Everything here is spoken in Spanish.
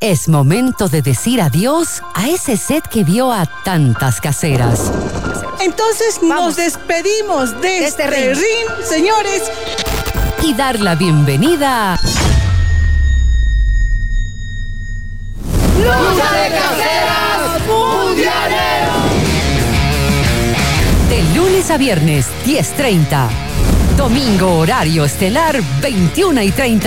Es momento de decir adiós a ese set que vio a tantas caseras. Entonces nos despedimos de este ring, señores. Y dar la bienvenida a... ¡Lucha de Caseras Mundialero! De lunes a viernes, 10:30. Domingo, horario estelar, 21:30.